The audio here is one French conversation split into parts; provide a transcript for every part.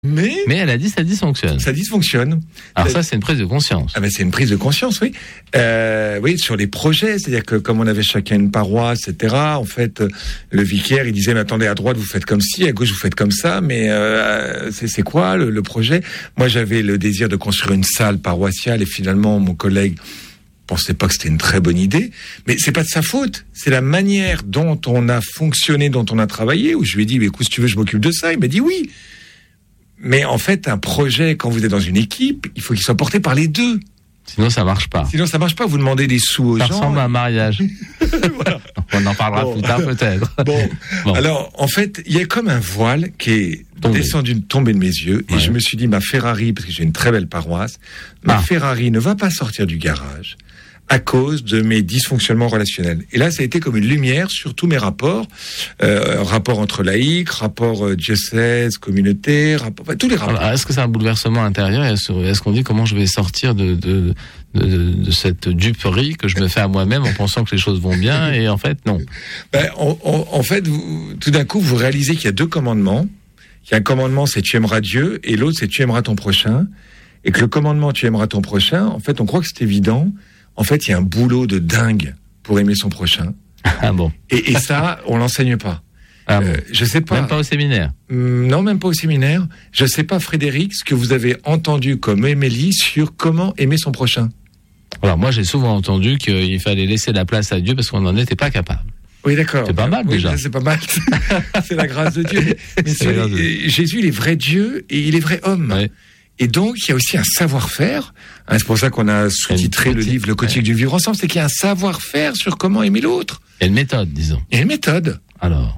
Mais elle a dit ça dysfonctionne. Ça dysfonctionne. Alors ça, c'est une prise de conscience. Ah ben c'est une prise de conscience, oui. Oui, sur les projets, c'est-à-dire que comme on avait chacun une paroisse, etc. En fait, le vicaire, il disait, mais attendez, à droite vous faites comme ci, à gauche vous faites comme ça, mais c'est quoi le projet? Moi, j'avais le désir de construire une salle paroissiale et finalement, mon collègue pensait pas que c'était une très bonne idée, mais c'est pas de sa faute. C'est la manière dont on a fonctionné, dont on a travaillé. Où je lui ai dit, mais écoute, si tu veux, je m'occupe de ça. Il m'a dit oui. Mais en fait, un projet, quand vous êtes dans une équipe, il faut qu'il soit porté par les deux. Sinon, ça marche pas. Vous demandez des sous aux gens. Ça ressemble à un mariage. Voilà. On en parlera plus tard, peut-être. Bon. Alors, en fait, il y a comme un voile qui est tombé de mes yeux. Et je me suis dit, ma Ferrari, parce que j'ai une très belle paroisse, ma Ferrari ne va pas sortir du garage à cause de mes dysfonctionnements relationnels. Et là, ça a été comme une lumière sur tous mes rapports, rapports entre laïcs, rapports diocèse, communauté, tous les rapports. Alors, est-ce que c'est un bouleversement intérieur? Est-ce qu'on dit comment je vais sortir de cette duperie que je me fais à moi-même en pensant que les choses vont bien et en fait, non. En fait, tout d'un coup, vous réalisez qu'il y a deux commandements. Il y a un commandement, c'est tu aimeras Dieu, et l'autre, c'est tu aimeras ton prochain. Et que le commandement, tu aimeras ton prochain, en fait, on croit que c'est évident. En fait, il y a un boulot de dingue pour aimer son prochain. Ah bon. Et ça, on l'enseigne pas. Ah bon. Je sais pas. Même pas au séminaire. Non, même pas au séminaire. Je sais pas, Frédéric, ce que vous avez entendu comme Émilie sur comment aimer son prochain. Alors moi, j'ai souvent entendu qu'il fallait laisser la place à Dieu parce qu'on n'en était pas capable. Oui, d'accord. C'est pas mal, déjà. C'est pas mal. C'est la grâce de Dieu. Mais Jésus, il est vrai Dieu et il est vrai homme. Ouais. Et donc, il y a aussi un savoir-faire. C'est pour ça qu'on a sous-titré le livre « Le quotidien du vivre ensemble », c'est qu'il y a un savoir-faire sur comment aimer l'autre. Il y a une méthode, disons. Il y a une méthode. Alors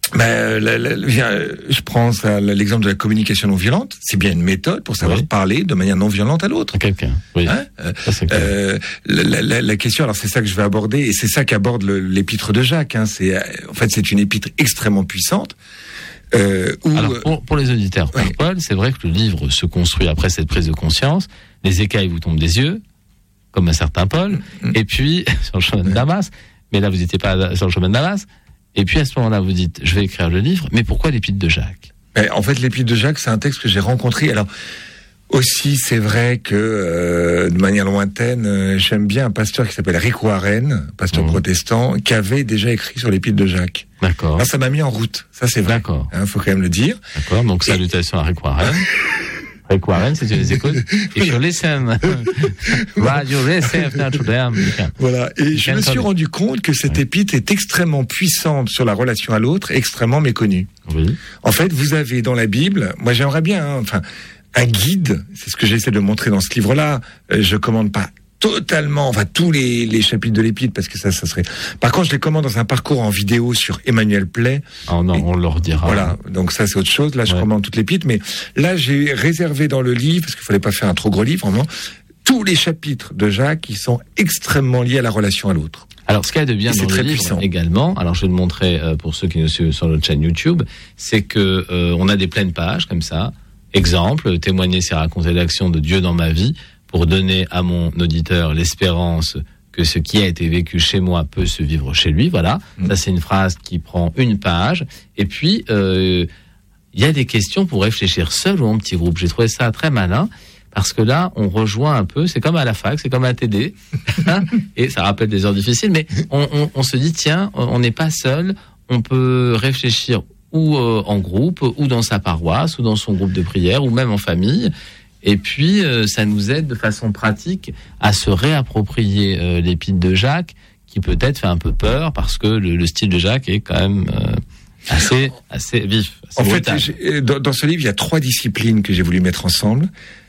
je prends l'exemple de la communication non violente. C'est bien une méthode pour savoir parler de manière non violente à l'autre. À quelqu'un, oui. La question, alors c'est ça que je vais aborder, et c'est ça qu'aborde l'épître de Jacques. C'est une épître extrêmement puissante. Alors pour les auditeurs, Paul, c'est vrai que le livre se construit après cette prise de conscience. Les écailles vous tombent des yeux, comme un certain Paul, et puis sur le chemin de Damas. Mais là, vous n'étiez pas sur le chemin de Damas. Et puis à ce moment-là, vous dites, je vais écrire le livre, mais pourquoi l'épître de Jacques? En fait, l'épître de Jacques, c'est un texte que j'ai rencontré. Alors, aussi, c'est vrai que, de manière lointaine, j'aime bien un pasteur qui s'appelle Rick Warren, pasteur protestant, qui avait déjà écrit sur l'épître de Jacques. D'accord. Alors, ça m'a mis en route. Ça, c'est vrai. D'accord. Faut quand même le dire. D'accord. Donc, salutations à Rick Warren. Rick Warren, c'est une écoute. Et je listen. Radio Receive Notre-Dame. Voilà. Et je me suis rendu compte que cette épître est extrêmement puissante sur la relation à l'autre, extrêmement méconnue. Oui. En fait, vous avez dans la Bible, moi j'aimerais bien, un guide, c'est ce que j'essaie de montrer dans ce livre-là. Je commande pas totalement, tous les chapitres de l'épître, parce que ça serait... Par contre, je les commande dans un parcours en vidéo sur Emmanuel Play. Oh non, on leur dira. Voilà, donc ça c'est autre chose. Là, je commande toute l'épître, mais là, j'ai réservé dans le livre, parce qu'il fallait pas faire un trop gros livre, vraiment, tous les chapitres de Jacques qui sont extrêmement liés à la relation à l'autre. Alors, ce qu'il y a de bien dans le livre également, alors je vais le montrer pour ceux qui nous suivent sur notre chaîne YouTube, c'est que on a des pleines pages comme ça. Exemple, témoigner, c'est raconter l'action de Dieu dans ma vie, pour donner à mon auditeur l'espérance que ce qui a été vécu chez moi peut se vivre chez lui. Voilà, ça c'est une phrase qui prend une page. Et puis, il y a des questions pour réfléchir seul ou en petit groupe. J'ai trouvé ça très malin, parce que là, on rejoint un peu, c'est comme à la fac, c'est comme à TD, et ça rappelle des heures difficiles, mais on se dit, tiens, on n'est pas seul, on peut réfléchir ou en groupe, ou dans sa paroisse, ou dans son groupe de prière, ou même en famille. Et puis, ça nous aide de façon pratique à se réapproprier l'épître de Jacques, qui peut-être fait un peu peur, parce que le style de Jacques est quand même assez vif. Assez brutal. Fait, dans ce livre, il y a 3 disciplines que j'ai voulu mettre ensemble,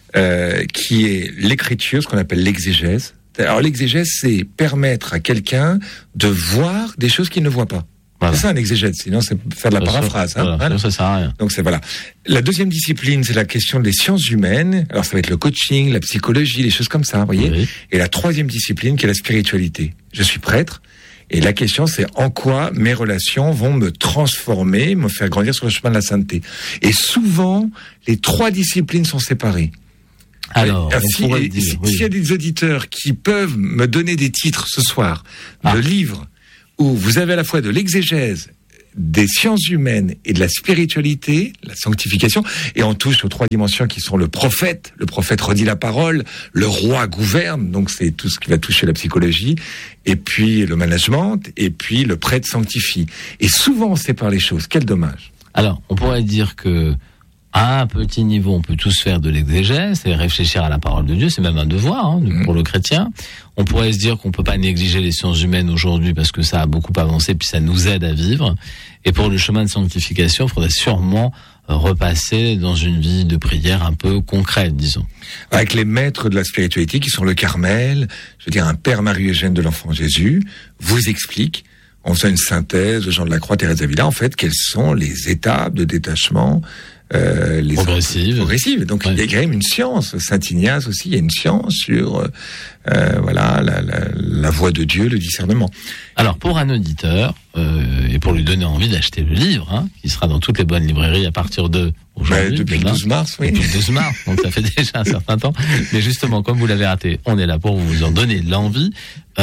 qui est l'écriture, ce qu'on appelle l'exégèse. Alors l'exégèse, c'est permettre à quelqu'un de voir des choses qu'il ne voit pas. Voilà. C'est ça un exégète, sinon c'est faire de la paraphrase. Voilà. Ça sert à rien. Donc c'est voilà. La deuxième discipline, c'est la question des sciences humaines. Alors ça va être le coaching, la psychologie, les choses comme ça, vous voyez. Oui. Et la troisième discipline, qui est la spiritualité. Je suis prêtre, et la question c'est en quoi mes relations vont me transformer, me faire grandir sur le chemin de la sainteté. Et souvent, les 3 disciplines sont séparées. Alors, s'il y a des auditeurs qui peuvent me donner des titres ce soir de livres où vous avez à la fois de l'exégèse des sciences humaines et de la spiritualité, la sanctification, et on touche aux 3 dimensions qui sont le prophète redit la parole, le roi gouverne, donc c'est tout ce qui va toucher la psychologie, et puis le management, et puis le prêtre sanctifie. Et souvent on sépare les choses, quel dommage. Alors, on pourrait dire que à un petit niveau, on peut tous faire de l'exégèse, c'est réfléchir à la parole de Dieu, c'est même un devoir pour le chrétien. On pourrait se dire qu'on peut pas négliger les sciences humaines aujourd'hui parce que ça a beaucoup avancé, puis ça nous aide à vivre. Et pour le chemin de sanctification, il faudrait sûrement repasser dans une vie de prière un peu concrète, disons. Avec les maîtres de la spiritualité qui sont le Carmel, je veux dire un père Marie-Eugène de l'Enfant Jésus, vous explique, en faisant une synthèse de Jean de la Croix, Thérèse d'Avila, en fait, quelles sont les étapes de détachement les progressives. Donc il y a quand même une science. Saint Ignace aussi, il y a une science sur voilà la voix de Dieu, le discernement. Alors pour un auditeur et pour lui donner envie d'acheter le livre, qui sera dans toutes les bonnes librairies à partir de aujourd'hui, depuis le 12 mars, oui. Depuis le 12 mars, donc ça fait déjà un certain temps. Mais justement, comme vous l'avez raté, on est là pour vous en donner l'envie.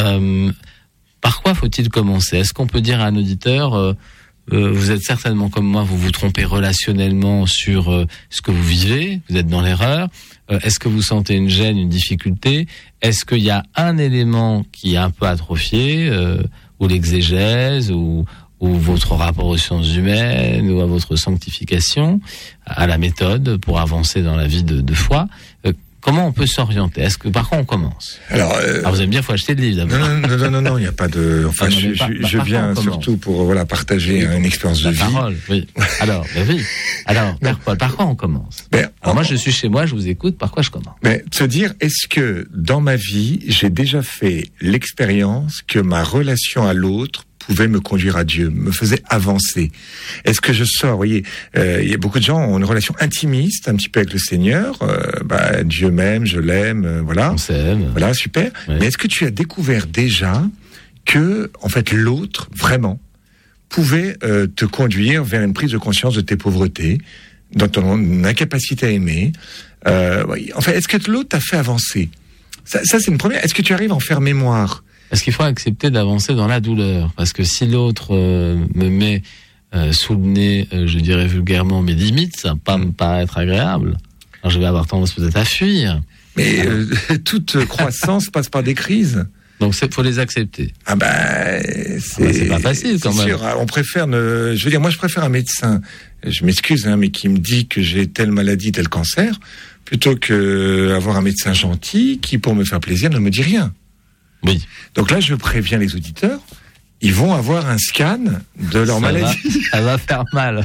Par quoi faut-il commencer? Est-ce qu'on peut dire à un auditeur vous êtes certainement comme moi, vous vous trompez relationnellement sur ce que vous vivez, vous êtes dans l'erreur. Est-ce que vous sentez une gêne, une difficulté? Est-ce qu'il y a un élément qui est un peu atrophié, ou l'exégèse, ou votre rapport aux sciences humaines, ou à votre sanctification, à la méthode pour avancer dans la vie de foi? Comment on peut s'orienter? Est-ce que par quoi on commence? Alors vous aimez bien, faut acheter le livre d'abord. Non, il n'y a pas de. Enfin, je viens surtout pour partager une expérience de vie. Parole, oui. Alors, oui. Alors, Père Paul, par quoi on commence? Alors moi, je suis chez moi, je vous écoute. Par quoi je commence? Se dire, est-ce que dans ma vie, j'ai déjà fait l'expérience que ma relation à l'autre pouvait me conduire à Dieu, me faisait avancer. Est-ce que je sors, vous voyez, il y a beaucoup de gens qui ont une relation intimiste, un petit peu avec le Seigneur, Dieu m'aime, je l'aime, voilà. On s'aime. Voilà, super. Ouais. Mais est-ce que tu as découvert déjà que, en fait, l'autre, vraiment, pouvait te conduire vers une prise de conscience de tes pauvretés, dans ton incapacité à aimer. En fait, est-ce que l'autre t'a fait avancer? Ça, c'est une première. Est-ce que tu arrives à en faire mémoire? Parce qu'il faut accepter d'avancer dans la douleur. Parce que si l'autre me met sous le nez, je dirais vulgairement, mes limites, ça va pas me paraître agréable. Alors je vais avoir tendance peut-être à fuir. Mais toute croissance passe par des crises. Donc faut les accepter. C'est pas facile quand même. Sûr, on préfère je veux dire, moi je préfère un médecin, je m'excuse, mais qui me dit que j'ai telle maladie, tel cancer, plutôt que avoir un médecin gentil qui, pour me faire plaisir, ne me dit rien. Oui. Donc là, je préviens les auditeurs, ils vont avoir un scan de leur maladie. Ça va faire mal.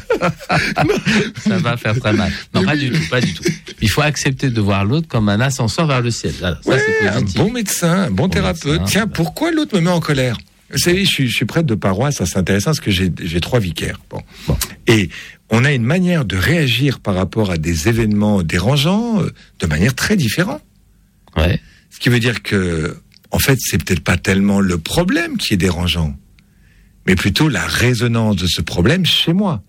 Ça va faire très mal. Non, pas du tout. Il faut accepter de voir l'autre comme un ascenseur vers le ciel. Alors, ça, c'est positif. Un bon médecin, un bon thérapeute. Médecin, tiens, pourquoi l'autre me met en colère? Vous savez, je suis prêtre de paroisse, ça c'est intéressant parce que j'ai 3 vicaires. Bon. Et on a une manière de réagir par rapport à des événements dérangeants de manière très différente. Ouais. Ce qui veut dire que, en fait, c'est peut-être pas tellement le problème qui est dérangeant, mais plutôt la résonance de ce problème chez moi.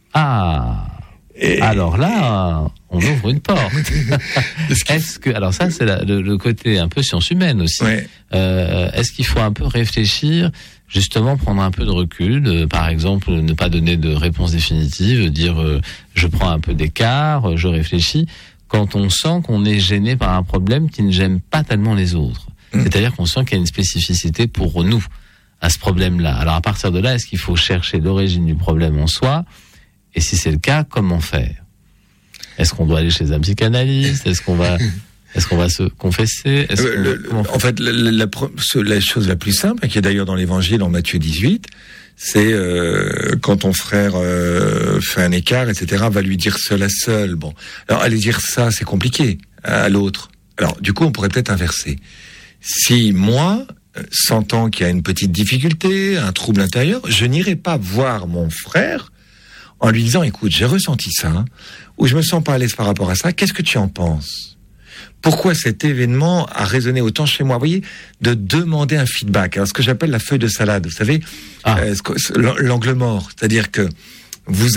Alors là, on ouvre une porte. Alors ça, c'est le côté un peu science humaine aussi. Ouais. Est-ce qu'il faut un peu réfléchir, justement prendre un peu de recul, par exemple, ne pas donner de réponse définitive, dire je prends un peu d'écart, je réfléchis, quand on sent qu'on est gêné par un problème qui ne gêne pas tellement les autres. C'est-à-dire qu'on sent qu'il y a une spécificité pour nous à ce problème-là. Alors à partir de là, est-ce qu'il faut chercher l'origine du problème en soi? Et si c'est le cas, comment faire? Est-ce qu'on doit aller chez un psychanalyste? Est-ce qu'on va se confesser? En fait, la chose la plus simple, qui est d'ailleurs dans l'Évangile en Matthieu 18, c'est quand ton frère fait un écart, etc., va lui dire seul à seul. Bon, alors aller dire ça, c'est compliqué à l'autre. Alors du coup, on pourrait peut-être inverser. Si moi, sentant qu'il y a une petite difficulté, un trouble intérieur, je n'irai pas voir mon frère en lui disant, écoute, j'ai ressenti ça, ou je me sens pas à l'aise par rapport à ça, qu'est-ce que tu en penses? Pourquoi cet événement a résonné autant chez moi? Vous voyez, de demander un feedback. Alors, ce que j'appelle la feuille de salade, vous savez, l'angle mort. C'est-à-dire que vous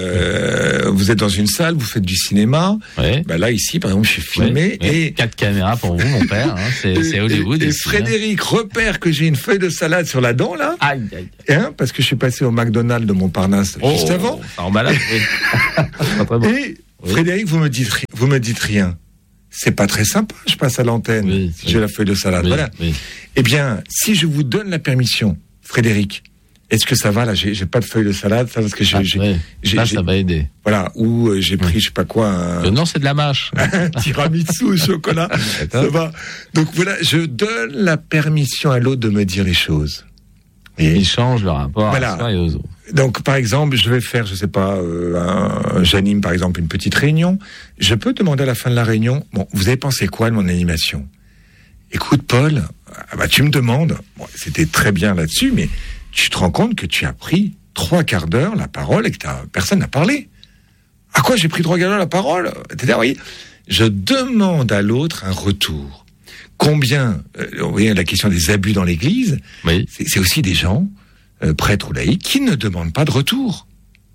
êtes dans une salle, vous faites du cinéma. Ouais. Bah là, ici, par exemple, je suis filmé et 4 caméras pour vous, mon père. Hein, c'est Hollywood. Et Frédéric repère que j'ai une feuille de salade sur la dent, là. Aïe, aïe. Hein, parce que je suis passé au McDonald's de Montparnasse juste avant. Ça en balade, oui. Très bon. Et Frédéric, vous me dites rien. C'est pas très sympa, je passe à l'antenne. Si j'ai la feuille de salade. Oui, voilà. Oui. Eh bien, si je vous donne la permission, Frédéric, est-ce que ça va là? J'ai pas de feuille de salade, ça parce que ça va aider. Voilà, ou j'ai pris je sais pas quoi. Non, c'est de la mâche. Un tiramisu au chocolat. Ça va. Donc voilà, je donne la permission à l'autre de me dire les choses. Et ils changent le rapport à soi et aux autres. Donc, par exemple, je vais faire, je sais pas, j'anime par exemple une petite réunion. Je peux demander à la fin de la réunion, bon, vous avez pensé quoi de mon animation? Écoute, Paul, tu me demandes, bon, c'était très bien là-dessus, mais tu te rends compte que tu as pris 3 quarts d'heure la parole et que personne n'a parlé. À quoi j'ai pris 3 quarts d'heure la parole? C'est-à-dire, vous voyez, je demande à l'autre un retour. Combien, vous voyez, la question des abus dans l'Église, oui. C'est aussi des gens, prêtres ou laïcs, qui ne demandent pas de retour.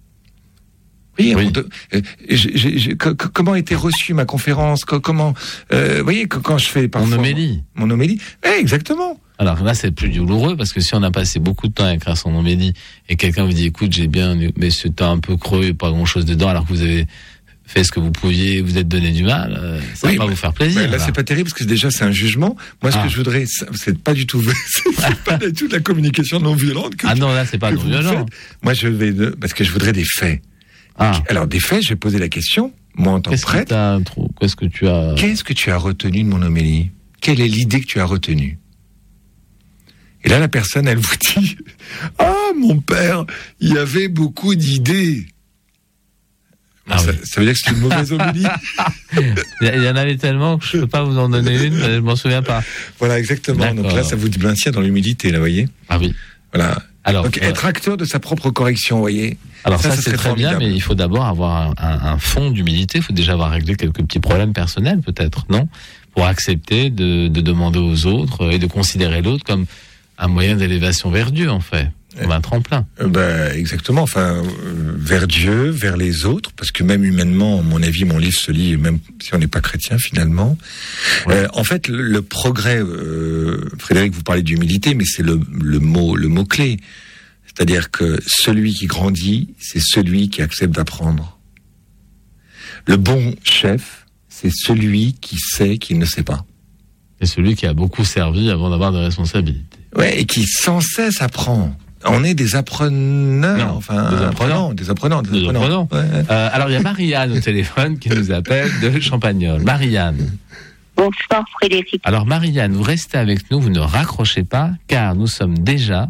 Oui. Comment a été reçue ma conférence? Comment, vous voyez, quand je fais parfois mon homélie, exactement. Alors là, c'est plus douloureux parce que si on a passé beaucoup de temps à écrire son homélie et quelqu'un vous dit, écoute, j'ai bien, mais c'était un peu creux, pas grand-chose dedans, alors que vous avez fait ce que vous pouviez, vous êtes donné du mal, ça va pas vous faire plaisir. Là, c'est pas terrible parce que déjà c'est un jugement. Moi, ce que je voudrais, c'est pas du tout, c'est pas du tout de la communication non violente. Non, là, c'est pas non violent. Moi, parce que je voudrais des faits. Alors, des faits, je vais poser la question, moi en tant que prêtre. Qu'est-ce que tu as retenu de mon homélie? Quelle est l'idée que tu as retenue? Et là, la personne, elle vous dit, mon père, il y avait beaucoup d'idées. Ça veut dire que c'est une mauvaise homélie. Il y en avait tellement que je peux pas vous en donner une, je m'en souviens pas. Voilà, exactement. D'accord. Donc là, ça vous maintient dans l'humilité, là, vous voyez. Ah oui. Voilà. Alors, donc, être acteur de sa propre correction, vous voyez. Alors ça c'est très bien, mais il faut d'abord avoir un fond d'humilité. Il faut déjà avoir réglé quelques petits problèmes personnels, peut-être, non? Pour accepter de demander aux autres et de considérer l'autre comme un moyen d'élévation vers Dieu, en fait. Comme un tremplin. Exactement. Enfin, vers Dieu, vers les autres, parce que même humainement, à mon avis, mon livre se lit, même si on n'est pas chrétien finalement. Ouais. En fait, le progrès, Frédéric, vous parlez d'humilité, mais c'est le mot clé. C'est-à-dire que celui qui grandit, c'est celui qui accepte d'apprendre. Le bon chef, c'est celui qui sait qu'il ne sait pas. Et celui qui a beaucoup servi avant d'avoir des responsabilités. Ouais, et qui sans cesse apprend. On est des appreneurs, des apprenants. Ouais. Alors il y a Marianne au téléphone qui nous appelle de Champagnole. Marianne. Bonsoir Frédéric. Alors Marianne, vous restez avec nous, vous ne raccrochez pas, car nous sommes déjà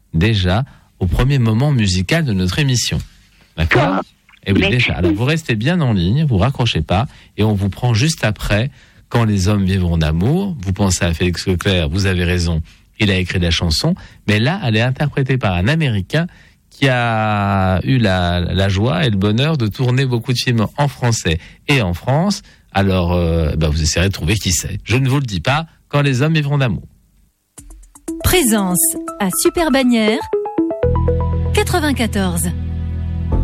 au premier moment musical de notre émission. D'accord ? Et oui, déjà. Alors vous restez bien en ligne, vous raccrochez pas, et on vous prend juste après, quand les hommes vivront d'amour. Vous pensez à Félix Leclerc, vous avez raison. Il a écrit la chanson, mais là, elle est interprétée par un Américain qui a eu la joie et le bonheur de tourner beaucoup de films en français et en France. Alors, vous essayerez de trouver qui c'est. Je ne vous le dis pas, quand les hommes vivront d'amour. Présence à Super Bagnères 94.